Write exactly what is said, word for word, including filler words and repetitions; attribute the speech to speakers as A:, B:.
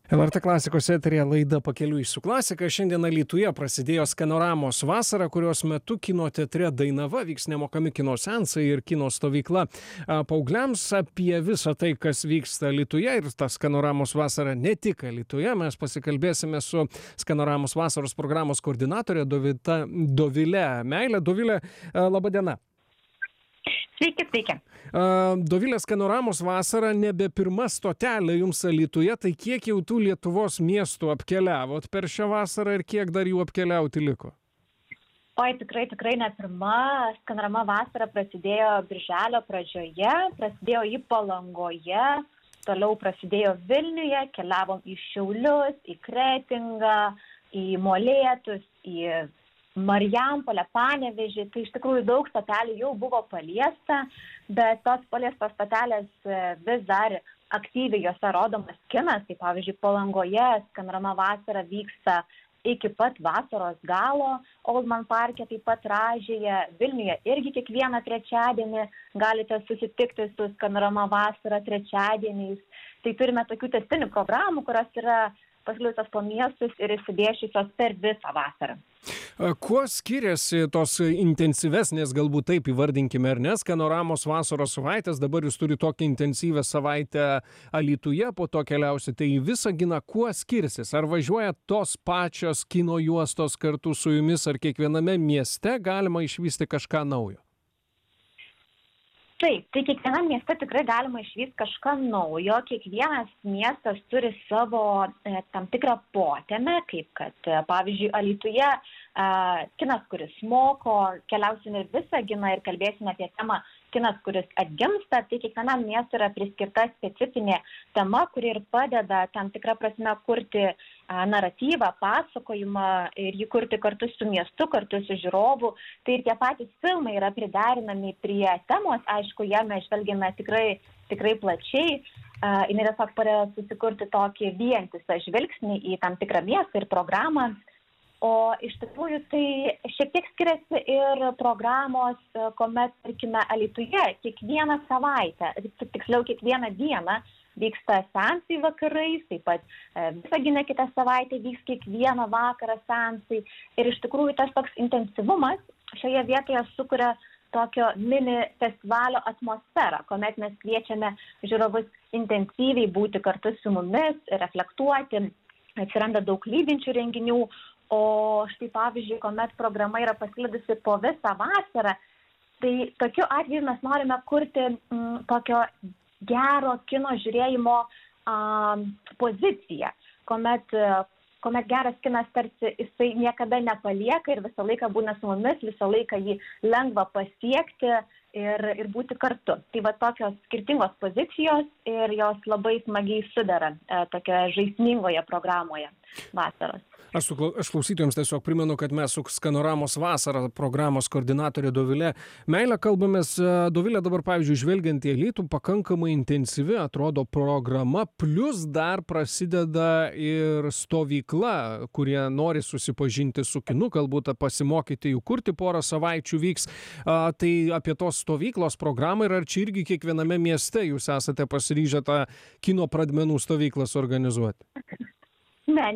A: L R T klasikos eteryje laida Pakeliui su klasika. Šiandien Alytuje prasidėjo Skanoramos vasara, kurios metu kino teatre Dainava vyks nemokami kino seansai ir kino stovykla paaugliams. Apie visą tai, kas vyksta Alytuje ir ta Skanoramos vasara ne tik Alytuje, mes pasikalbėsime su Skanoramos vasaros programos koordinatorė Dovita, Dovile Meilė. Dovile, laba diena.
B: Sveiki, sveiki.
A: Dovilė, Skanoramos vasara nebe pirma stotelė jums Alytuje, tai kiek jau tų Lietuvos miestų apkeliavot per šią vasarą ir kiek dar jų apkeliauti liko?
B: Oi, tikrai, tikrai ne pirma. Skanorama vasara prasidėjo birželio pradžioje, prasidėjo į Palangoje, toliau prasidėjo Vilniuje, keliavom į Šiaulius, į Kretingą, į Molėtus, į Marijampolę, Panevėžį. Tai iš tikrųjų daug stotelių jau buvo paliesta, bet tos paliestos stotelės vis dar aktyviai jose rodomas kinas. Tai pavyzdžiui, Palangoje Skanorama vasara vyksta iki pat vasaros galo, Oldman parke, taip pat Rąžėje, Vilniuje irgi kiekvieną trečiadienį galite susitikti su Skanorama vasara trečiadieniais. Tai turime tokių tęstinių programų, kurios yra paskliusios po miestus ir įsidėšiusios per visą vasarą.
A: Kuo skiriasi tos intensyvesnės, galbūt taip įvardinkime, ar ne, Skanoramos vasaros savaitės, dabar jūs turite tokią intensyvę savaitę Alytuje, po to keliausite į Visaginą, kuo skirsis? Ar važiuoja tos pačios kino juostos kartu su jumis, ar kiekviename mieste galima išvysti kažką naujo?
B: Taip, tai kiekvienam mieste tikrai galima išvysti kažką naujo, kiekvienas miestas turi savo e, tam tikrą potėmę, kaip kad, e, pavyzdžiui, Alytuje e, kinas, kuris moko, keliausime ir Visaginą ir kalbėsime apie temą kinas, kuris atgimsta, tai kiekvienam miestui yra priskirta specifinė tema, kuri ir padeda tam tikrą prasme kurti a, naratyvą, pasakojimą ir jį kurti kartu su miestu, kartu su žiūrovu. Tai ir tie patys filmai yra priderinami prie temos, aišku, jame žvelgiame tikrai, tikrai plačiai. A, ir tiesiog padeda susikurti tokį vientisą žvilgsnį į tam tikrą miestą ir programą. O iš tikrųjų tai šiek tiek skiriasi ir programos, kuomet, tarkime, Alytuje kiekvieną savaitę, tiksliau kiekvieną dieną vyksta seansai vakarais, taip pat Visagine kitą savaitę vyks kiekvieną vakarą seansai. Ir iš tikrųjų tas toks intensyvumas šioje vietoje sukuria tokio mini festivalio atmosferą, kuomet mes kviečiame žiūrovus intensyviai būti kartu su mumis, reflektuoti, atsiranda daug lydinčių renginių. O štai pavyzdžiui, kuomet programa yra pasklidusi po visą vasarą, tai tokiu atveju mes norime kurti m, tokio gero kino žiūrėjimo a, poziciją, kuomet, kuomet geras kinas tarsi jisai niekada nepalieka ir visą laiką būna su mumis, visą laiką jį lengva pasiekti ir, ir būti kartu. Tai va tokios skirtingos pozicijos ir jos labai smagiai sudera e, tokioje žaismingoje programoje vasaros.
A: Aš, su, aš klausytojams tiesiog primenu, kad mes su Skanoramos vasara programos koordinatorė Dovile Meilė kalbamės. Dovile, dabar, pavyzdžiui, žvelgiant į Alytų, pakankamai intensyvi atrodo programa, plus dar prasideda ir stovykla, kurie nori susipažinti su kinu, galbūt pasimokyti jų kurti, porą savaičių vyks. A, tai apie tos stovyklos programą ir ar čia irgi kiekviename mieste jūs esate pasiryžę tą kino pradmenų stovyklą suorganizuoti?